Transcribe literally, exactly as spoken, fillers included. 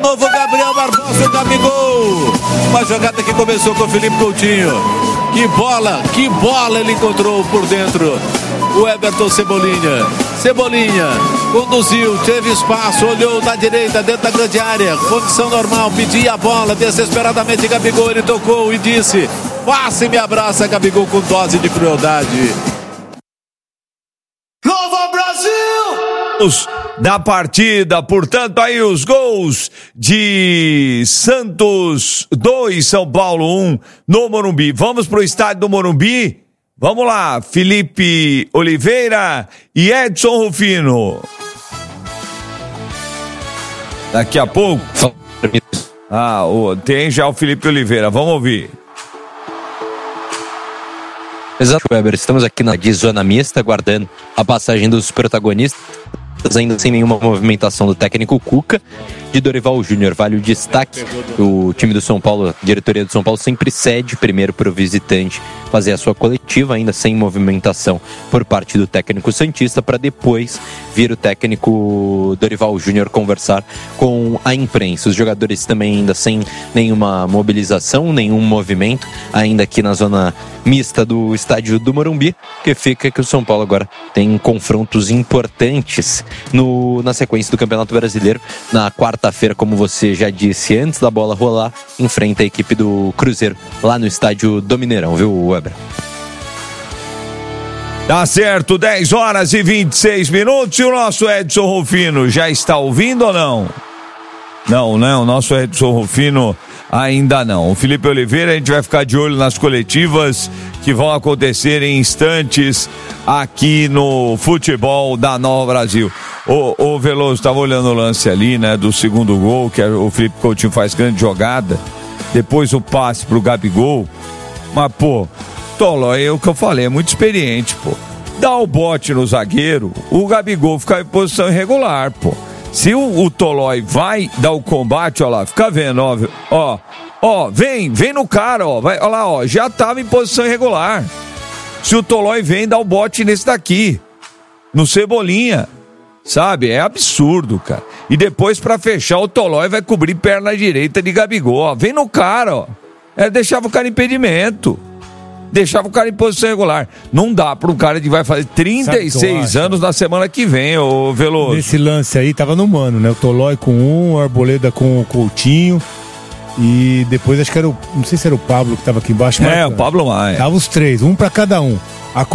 novo Gabriel Barbosa, o Gabigol. Uma jogada que começou com o Felipe Coutinho. Que bola, que bola ele encontrou por dentro. O Everton Cebolinha. Cebolinha conduziu, teve espaço, olhou na direita, dentro da grande área. Condição normal, pedia a bola desesperadamente. Gabigol, ele tocou e disse: passe e me abraça, Gabigol, com dose de crueldade. Nova Brasil! Da partida, portanto, aí os gols de Santos dois, São Paulo um no Morumbi. Vamos pro estádio do Morumbi? Vamos lá, Felipe Oliveira e Edson Rufino. Daqui a pouco. Ah, tem já o Felipe Oliveira, vamos ouvir. Exato, Weber, estamos aqui na de zona mista, aguardando a passagem dos protagonistas, ainda sem nenhuma movimentação do técnico Cuca. De Dorival Júnior, vale o destaque: o time do São Paulo, a diretoria do São Paulo, sempre cede primeiro para o visitante fazer a sua coletiva, ainda sem movimentação por parte do técnico santista, para depois vir o técnico Dorival Júnior conversar com a imprensa. Os jogadores também ainda sem nenhuma mobilização, nenhum movimento, ainda aqui na zona mista do estádio do Morumbi, que fica que o São Paulo agora tem confrontos importantes no, na sequência do Campeonato Brasileiro. Na quarta-feira, como você já disse, antes da bola rolar, enfrenta a equipe do Cruzeiro lá no estádio do Mineirão, viu, Weber? Tá certo, dez horas e vinte e seis minutos. E o nosso Edson Rufino já está ouvindo ou não? Não, né? O nosso Edson Rufino ainda não. O Felipe Oliveira, a gente vai ficar de olho nas coletivas que vão acontecer em instantes aqui no futebol da Nova Brasil. O, o Veloso estava olhando o lance ali, né, do segundo gol, que o Felipe Coutinho faz grande jogada. Depois o passe pro Gabigol. Mas, pô, Tolói, é o que eu falei, é muito experiente, pô. Dá o bote no zagueiro, o Gabigol fica em posição irregular, pô. Se o, o Tolói vai dar o combate, ó lá, fica vendo, ó, ó, ó, vem, vem no cara, ó, vai, ó lá, ó, já tava em posição irregular. Se o Tolói vem, dá o bote nesse daqui, no Cebolinha, sabe? É absurdo, cara. E depois, pra fechar, o Tolói vai cobrir perna direita de Gabigol, ó, vem no cara, ó. É, deixava o cara em impedimento. Deixava o cara em posição regular. Não dá para um cara que vai fazer trinta e seis anos na semana que vem, ô Veloso. Nesse lance aí, tava no mano, né? O Tolói com um, o Arboleda com o Coutinho. E depois acho que era o... Não sei se era o Pablo que tava aqui embaixo. É, o Pablo Maia. Tava os três, um para cada um. A